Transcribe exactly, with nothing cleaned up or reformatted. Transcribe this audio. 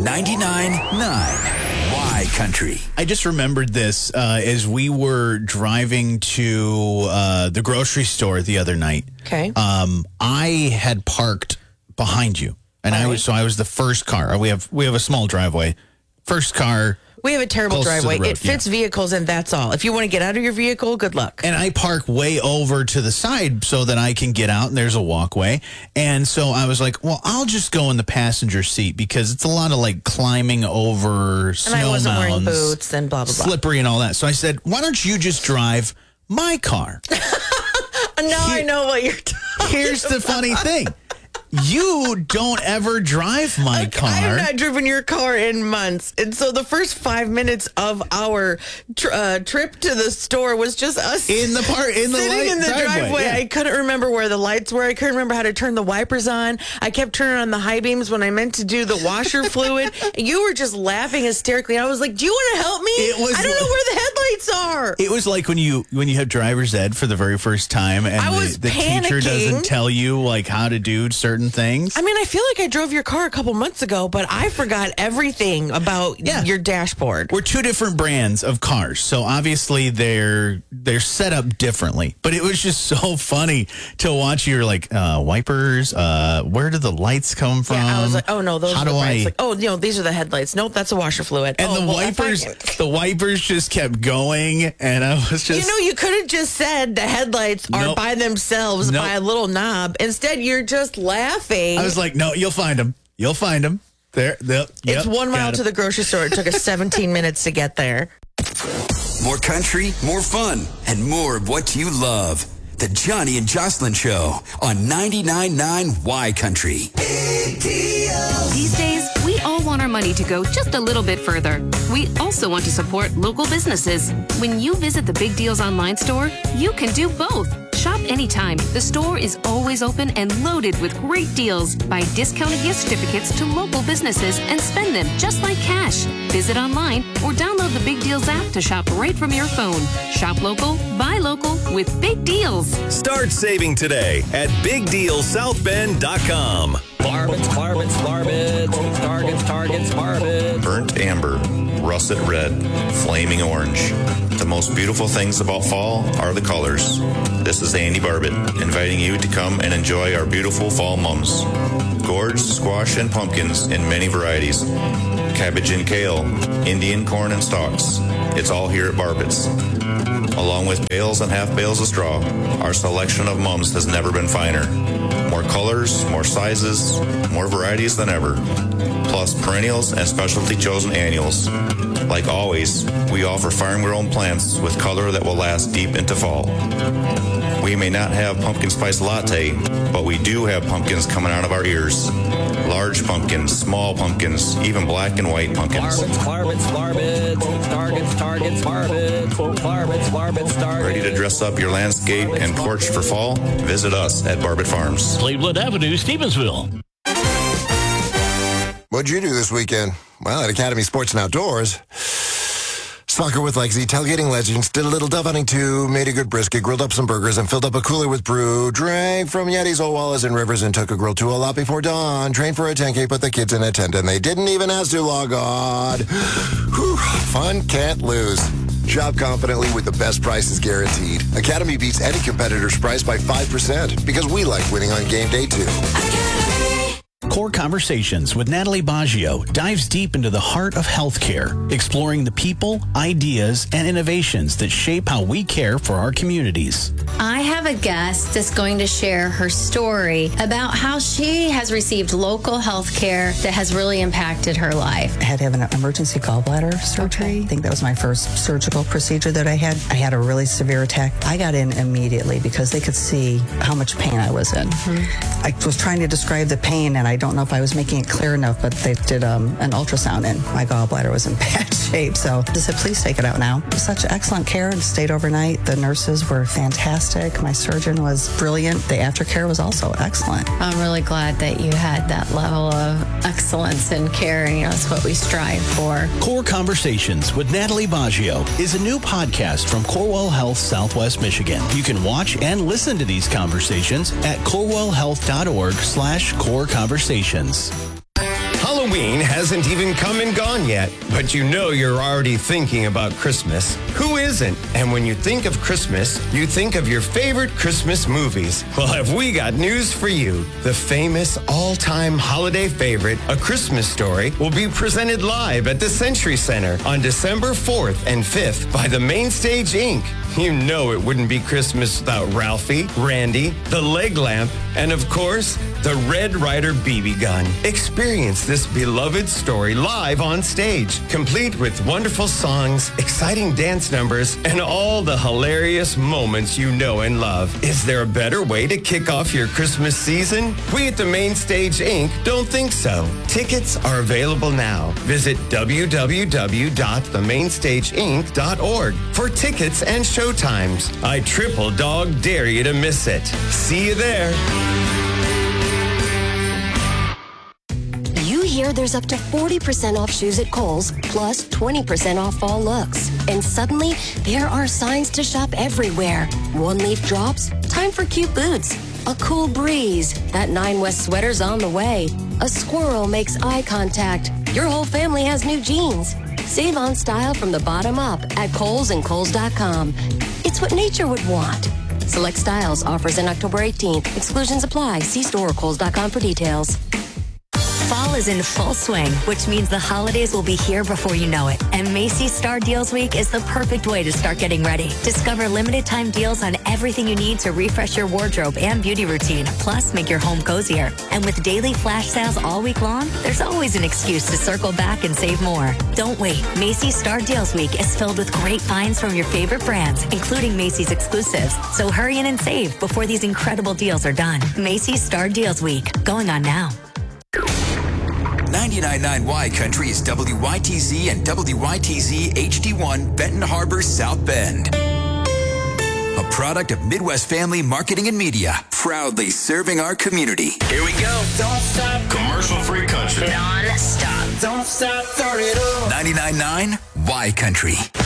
ninety-nine point nine Y Country. I just remembered this uh, as we were driving to uh, the grocery store the other night. Okay. Um, I had parked behind you, and All I right. was so I was the first car. We have we have a small driveway. First car. We have a terrible Close to the driveway. road, It fits vehicles, and that's all. If you want to get out of your vehicle, good luck. And I park way over to the side so that I can get out, and there's a walkway. And so I was like, well, I'll just go in the passenger seat because it's a lot of like climbing over snow And I wasn't wearing mounds, boots and blah, blah, blah. slippery and all that. So I said, why don't you just drive my car? Now I Here- know what you're talking Here's the funny thing. You don't ever drive my car. I have not driven your car in months. And so the first five minutes of our tr- uh, trip to the store was just us in the part in the sitting light in the driveway. driveway. Yeah. I couldn't remember where the lights were. I couldn't remember how to turn the wipers on. I kept turning on the high beams when I meant to do the washer fluid. You were just laughing hysterically. I was like, do you want to help me? It was I don't like- know where the headlights are. It was like when you when you have driver's ed for the very first time and I the, was the teacher panicking. doesn't tell you like how to do certain things. I mean, I feel like I drove your car a couple months ago, but I forgot everything about Yeah. your dashboard. We're two different brands of cars, so obviously they're they're set up differently. But it was just so funny to watch your like uh, wipers. Uh, where do the lights come from? Yeah, I was like, oh no, those How are the do brights. I? Like, oh, you know, these are the headlights. Nope, that's a washer fluid. and oh, the well, if I wipers, can- the wipers just kept going, and I was just. You know, you could have just said the headlights are Nope. by themselves Nope. by a little knob. Instead, you're just laughing. I was like, no, you'll find them. You'll find them. There, there. it's one mile to the grocery store. It took us seventeen minutes to get there. More country, more fun, and more of what you love. The Johnny and Jocelyn Show on ninety-nine point nine Y Country. These days, we all want our money to go just a little bit further. We also want to support local businesses. When you visit the Big Deals online store, you can do both. Shop anytime. The store is always open and loaded with great deals. Buy discounted gift certificates to local businesses and spend them just like cash. Visit online or download the Big Deals app to shop right from your phone. Shop local, buy local with Big Deals. Start saving today at big deal south bend dot com. Barbets, barbets, barbets, targets, targets, barbets. Burnt amber, russet red, flaming orange. The most beautiful things about fall are the colors. This is Andy Barbett, inviting you to come and enjoy our beautiful fall mums. Gourds, squash, and pumpkins in many varieties. Cabbage and kale, Indian corn and stalks. It's all here at Barbett's. Along with bales and half bales of straw, our selection of mums has never been finer. More colors, more sizes, more varieties than ever. Plus perennials and specialty chosen annuals. Like always, we offer farm-grown plants with color that will last deep into fall. We may not have pumpkin spice latte, but we do have pumpkins coming out of our ears. Large pumpkins, small pumpkins, even black and white pumpkins. Barbets, barbets, barbets, targets, targets, barbets, barbets, barbets, targets. Ready to dress up your landscape and porch for fall? Visit us at Barbett Farms. Cleveland Avenue, Stevensville. What'd you do this weekend? Well, at Academy Sports and Outdoors. Soccer with Lexi, tailgating legends, did a little dove hunting too, made a good brisket, grilled up some burgers, and filled up a cooler with brew, drank from Yetis, Old Wallace, and Rivers, and took a grill to a lot before dawn, trained for a ten K, put the kids in a tent, and they didn't even ask to log on. Whew, fun can't lose. Shop confidently with the best prices guaranteed. Academy beats any competitor's price by five percent because we like winning on game day too. Core Conversations with Natalie Baggio dives deep into the heart of healthcare, exploring the people, ideas, and innovations that shape how we care for our communities. I have a guest that's going to share her story about how she has received local health care that has really impacted her life. I had to have an emergency gallbladder surgery. I think that was my first surgical procedure that I had. I had a really severe attack. I got in immediately because they could see how much pain I was in. Mm-hmm. I was trying to describe the pain, and I don't know if I was making it clear enough, but they did um, an ultrasound, and my gallbladder was in bad shape. So they said, please take it out now. Such excellent care, and stayed overnight. The nurses were fantastic. My surgeon was brilliant. The aftercare was also excellent. I'm really glad that you had that level of excellence in care, and you know, that's what we strive for. Core Conversations with Natalie Baggio is a new podcast from Corewell Health Southwest Michigan. You can watch and listen to these conversations at corewellhealth.org slash core conversations. Halloween Halloween hasn't even come and gone yet, but you know you're already thinking about Christmas. Who isn't? And when you think of Christmas, you think of your favorite Christmas movies. Well, have we got news for you? The famous all-time holiday favorite, A Christmas Story, will be presented live at the Century Center on December fourth and fifth by the Mainstage Incorporated. You know it wouldn't be Christmas without Ralphie, Randy, the leg lamp, and of course, the Red Ryder B B gun. Experience this beloved story live on stage, complete with wonderful songs, exciting dance numbers, and all the hilarious moments you know and love. Is there a better way to kick off your Christmas season? We at the Mainstage Incorporated don't think so. Tickets are available now. Visit w w w dot the mainstage inc dot org for tickets and show times. I triple dog dare you to miss it. See you there. You hear there's up to forty percent off shoes at Kohl's, plus twenty percent off fall looks. And suddenly, there are signs to shop everywhere. One leaf drops, time for cute boots. A cool breeze, that Nine West sweater's on the way. A squirrel makes eye contact. Your whole family has new jeans. Save on style from the bottom up at Kohl's and Kohl's dot com. It's what nature would want. Select styles, offers in October eighteenth. Exclusions apply. See store or Kohl's dot com for details. Fall is in full swing, which means the holidays will be here before you know it. And Macy's Star Deals Week is the perfect way to start getting ready. Discover limited time deals on everything you need to refresh your wardrobe and beauty routine, plus make your home cozier. And with daily flash sales all week long, there's always an excuse to circle back and save more. Don't wait. Macy's Star Deals Week is filled with great finds from your favorite brands, including Macy's exclusives. So hurry in and save before these incredible deals are done. Macy's Star Deals Week, going on now. ninety-nine point nine Y Country is W Y T Z and W Y T Z H D one Benton Harbor, South Bend. A product of Midwest Family Marketing and Media, proudly serving our community. Here we go. Don't stop. Commercial-free country. Non-stop. Don't stop. Turn it up. ninety-nine point nine Y Country.